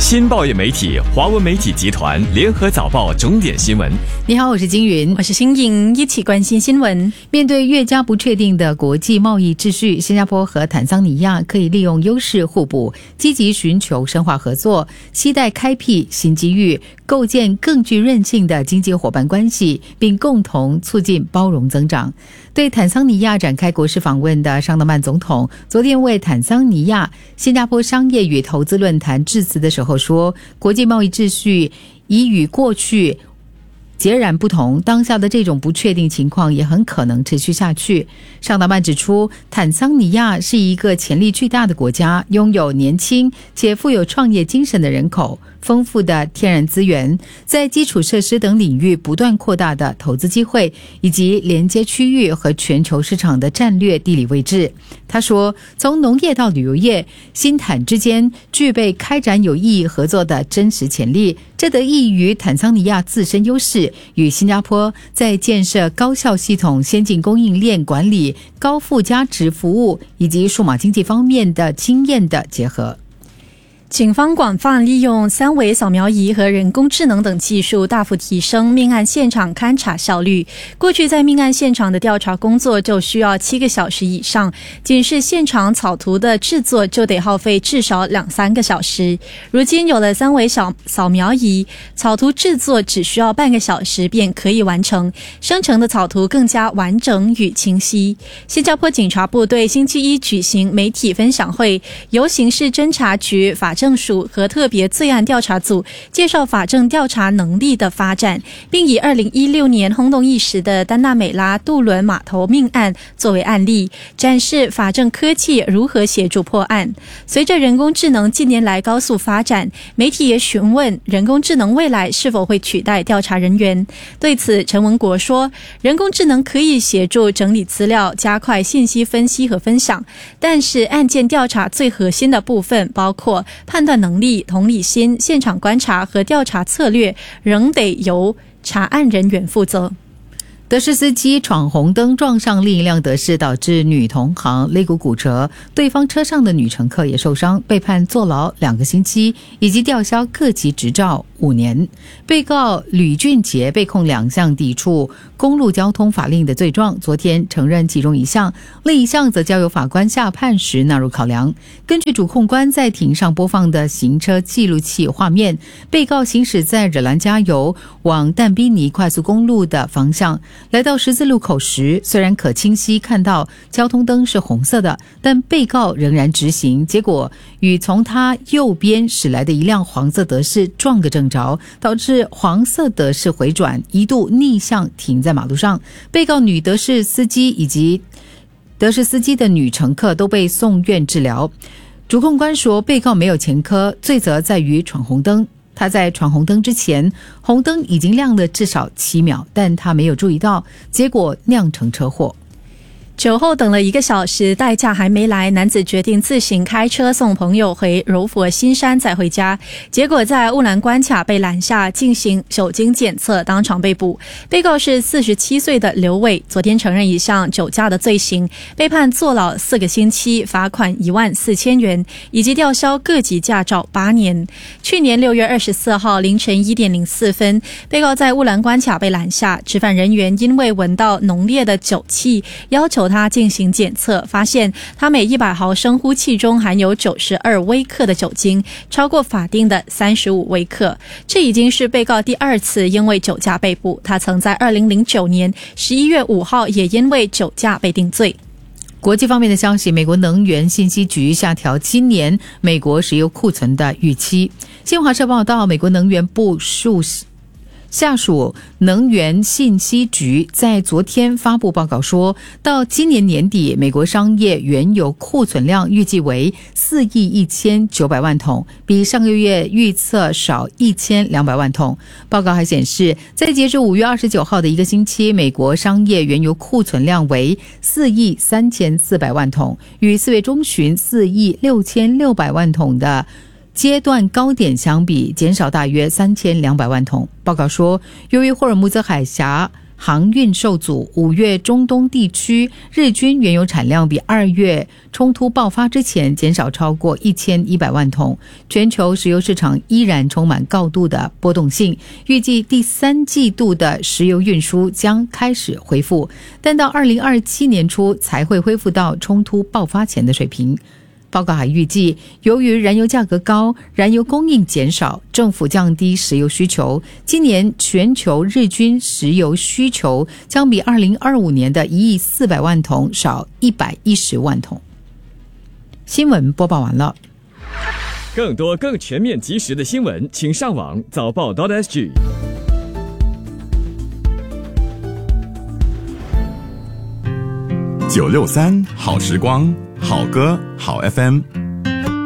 新报业媒体华文媒体集团联合早报钟点新闻。 你好，我是金云， 我是新颖，一起关心新闻。 面对越加不确定的国际贸易秩序，新加坡和坦桑尼亚可以利用优势互补，积极寻求深化合作，期待开辟新机遇，构建更具韧性的经济伙伴关系，并共同促进包容增长。对坦桑尼亚展开国事访问的尚德曼总统昨天为坦桑尼亚新加坡商业与投资论坛致辞的时候说，国际贸易秩序已与过去截然不同，当下的这种不确定情况也很可能持续下去。尚达曼指出，坦桑尼亚是一个潜力巨大的国家，拥有年轻且富有创业精神的人口，丰富的天然资源，在基础设施等领域不断扩大的投资机会，以及连接区域和全球市场的战略地理位置。他说，从农业到旅游业，新坦之间具备开展有意义合作的真实潜力，这得益于坦桑尼亚自身优势与新加坡在建设高效系统、先进供应链管理、高附加值服务以及数码经济方面的经验的结合。 警方广泛利用三维扫描仪和人工智能等技术，大幅提升命案现场勘查效率。过去在命案现场的调查工作就需要7个小时以上，仅是现场草图的制作就得耗费至少2-3个小时。如今有了三维扫描仪，草图制作只需要半个小时便可以完成，生成的草图更加完整与清晰。新加坡警察部队星期一举行媒体分享会，由刑事侦查局、法政署和特别罪案调查组介绍法政调查能力的发展，并以2016年轰动一时的丹纳美拉渡轮码头命案作为案例，展示法政科技如何协助破案。随着人工智能近年来高速发展，媒体也询问人工智能未来是否会取代调查人员。对此，陈文国说，人工智能可以协助整理资料，加快信息分析和分享，但是案件调查最核心的部分，包括判断能力、同理心、现场观察和调查策略，仍得由查案人员负责。 德士司机闯红灯撞上另一辆德士，导致女同行肋骨骨折，对方车上的女乘客也受伤，被判坐牢2个星期，以及吊销各级执照5年。被告吕俊杰被控2项抵触公路交通法令的罪状，昨天承认其中1项，另1项则交由法官下判时纳入考量。根据主控官在庭上播放的行车记录器画面，被告行驶在惹兰加油往淡宾尼快速公路的方向，来到十字路口时，虽然可清晰看到交通灯是红色的，但被告仍然直行，结果与从他右边驶来的一辆黄色德士撞个正着，导致黄色德士回转，一度逆向停在马路上。被告女德士司机以及德士司机的女乘客都被送院治疗。主控官说，被告没有前科，罪责在于闯红灯。他在闯红灯之前，红灯已经亮了至少7秒，但他没有注意到，结果酿成车祸。 酒后等了1个小时，代驾还没来，男子决定自行开车送朋友回柔佛新山再回家，结果在乌兰关卡被拦下进行酒精检测，当场被捕。被告是47岁的刘伟，昨天承认一项酒驾的罪行，被判坐牢4个星期，罚款14000元，以及吊销各级驾照8年。去年6月24号凌晨1点04分，被告在乌兰关卡被拦下，执法人员因为闻到浓烈的酒气，要求他进行检测，发现他每100毫升呼气中含有92微克的酒精，超过法定的35微克。这已经是被告第2次因为酒驾被捕，他曾在2009年11月5号也因为酒驾被定罪。 国际方面的消息，美国能源信息局下调今年美国石油库存的预期。新华社报道，美国能源部下属能源信息局在昨天发布报告说，到今年年底，美国商业原油库存量预计为4亿1900万桶，比上个月预测少1200万桶。报告还显示，在截至5月29号的1个星期，美国商业原油库存量为4亿3400万桶，与4月中旬4亿6600万桶的阶段高点相比，减少大约3200万桶。报告说，由于霍尔木兹海峡航运受阻，5月中东地区日均原油产量比2月冲突爆发之前减少超过1100万桶。全球石油市场依然充满高度的波动性，预计第3季度的石油运输将开始恢复，但到2027年初才会恢复到冲突爆发前的水平。报告还预计，由于燃油价格高，燃油供应减少，政府降低石油需求，今年全球日均石油需求将比2025年的1亿400万桶少110万桶。新闻播报完了。 更多更全面及时的新闻，请上网早报.sg。 963好时光，好歌好 FM。